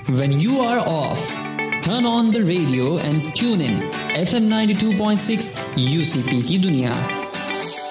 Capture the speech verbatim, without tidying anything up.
when you are off, turn on the radio and tune in F M ninety-two point six U C P की दुनिया.